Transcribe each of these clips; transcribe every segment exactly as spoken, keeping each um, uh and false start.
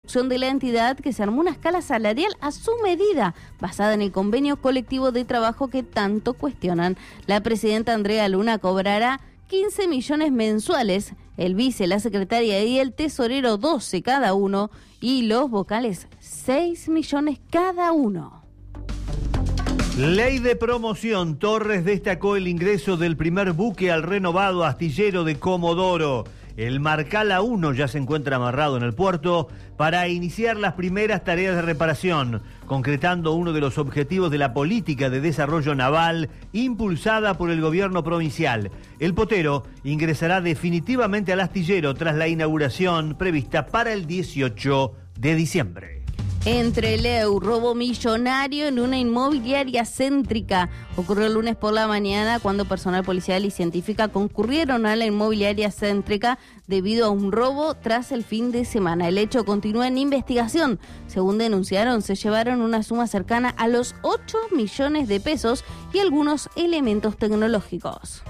reconstrucción de la entidad, que se armó una escala salarial a su medida, basada en el convenio colectivo de trabajo que tanto cuestionan. La presidenta Andrea Luna cobrará quince millones mensuales, el vice, la secretaria y el tesorero doce cada uno, y los vocales seis millones cada uno. Ley de promoción. Torres destacó el ingreso del primer buque al renovado astillero de Comodoro. El Marcala uno ya se encuentra amarrado en el puerto para iniciar las primeras tareas de reparación, concretando uno de los objetivos de la política de desarrollo naval impulsada por el gobierno provincial. El potero ingresará definitivamente al astillero tras la inauguración prevista para el dieciocho de diciembre. Entre Leu, robo millonario en una inmobiliaria céntrica. Ocurrió el lunes por la mañana cuando personal policial y científica concurrieron a la inmobiliaria céntrica debido a un robo tras el fin de semana. El hecho continúa en investigación. Según denunciaron, se llevaron una suma cercana a los ocho millones de pesos y algunos elementos tecnológicos.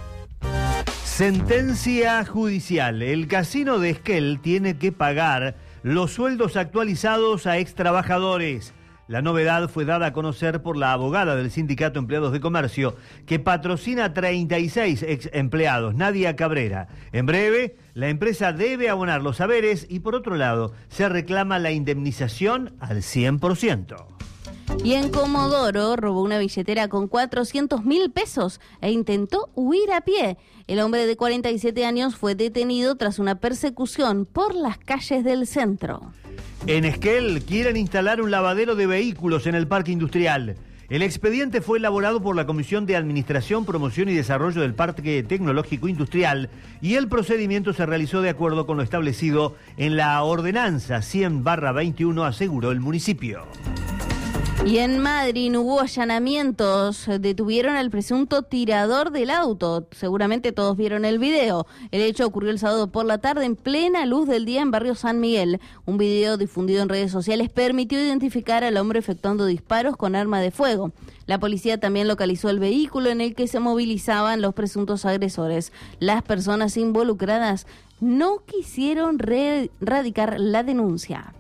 Sentencia judicial. El casino de Esquel tiene que pagar los sueldos actualizados a extrabajadores. La novedad fue dada a conocer por la abogada del Sindicato de Empleados de Comercio, que patrocina a treinta y seis ex empleados, Nadia Cabrera. En breve, la empresa debe abonar los haberes y, por otro lado, se reclama la indemnización al cien por ciento. Y en Comodoro robó una billetera con cuatrocientos mil pesos e intentó huir a pie. El hombre de cuarenta y siete años fue detenido tras una persecución por las calles del centro. En Esquel quieren instalar un lavadero de vehículos en el parque industrial. El expediente fue elaborado por la Comisión de Administración, Promoción y Desarrollo del Parque Tecnológico Industrial y el procedimiento se realizó de acuerdo con lo establecido en la Ordenanza cien barra veintiuno, aseguró el municipio. Y en Madrid hubo allanamientos, detuvieron al presunto tirador del auto. Seguramente todos vieron el video. El hecho ocurrió el sábado por la tarde en plena luz del día en barrio San Miguel. Un video difundido en redes sociales permitió identificar al hombre efectuando disparos con arma de fuego. La policía también localizó el vehículo en el que se movilizaban los presuntos agresores. Las personas involucradas no quisieron re- radicar la denuncia.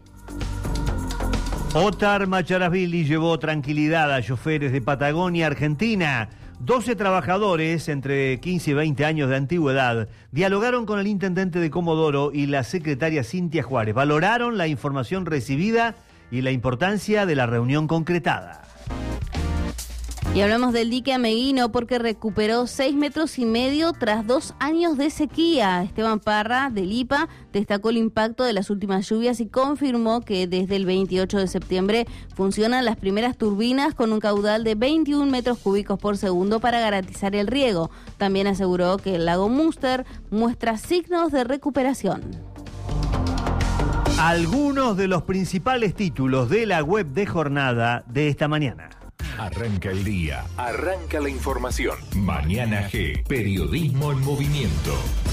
Otar Macharasvili llevó tranquilidad a choferes de Patagonia, Argentina. doce trabajadores entre quince y veinte años de antigüedad dialogaron con el intendente de Comodoro y la secretaria Cintia Juárez. Valoraron la información recibida y la importancia de la reunión concretada. Y hablamos del dique Ameguino porque recuperó seis metros y medio tras dos años de sequía. Esteban Parra, del I P A, destacó el impacto de las últimas lluvias y confirmó que desde el veintiocho de septiembre funcionan las primeras turbinas con un caudal de veintiún metros cúbicos por segundo para garantizar el riego. También aseguró que el lago Múster muestra signos de recuperación. Algunos de los principales títulos de la web de Jornada de esta mañana. Arranca el día, arranca la información. Mañana G, periodismo en movimiento.